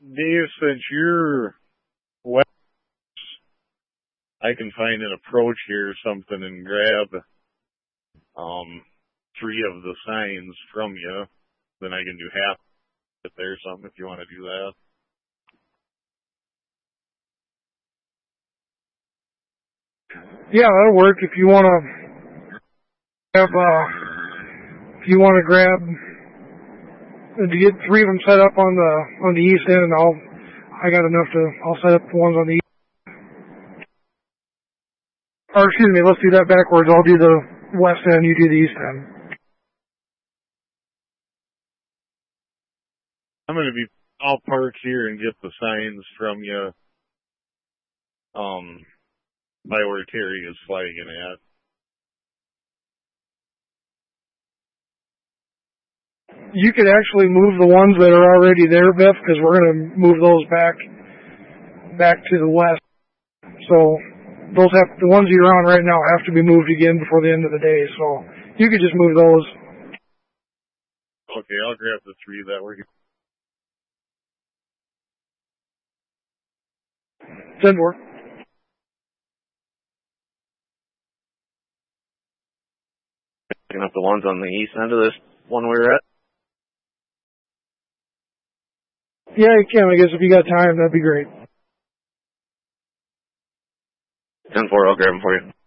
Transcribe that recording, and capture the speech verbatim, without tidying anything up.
Dave, since you're west, I can find an approach here or something and grab um three of the signs from you. Then I can do half it there or something if you want to do that. Yeah, that'll work. If you want to have, uh, if you want to grab, to get three of them set up on the on the east end, and I'll, I got enough to, I'll set up the ones on the east. Or excuse me, let's do that backwards. I'll do the west end, you do the east end. I'm going to be, I'll park here and get the signs from you, um, by where Terry is flagging at. You could actually move the ones that are already there, Biff, because we're going to move those back, back to the west. So those have, the ones you're on right now have to be moved again before the end of the day. So you could just move those. Okay, I'll grab the three that were here. ten four. Picking up the ones on the east end of this one we're at? Yeah, you can. I guess if you got time, that'd be great. ten four, I'll grab them for you.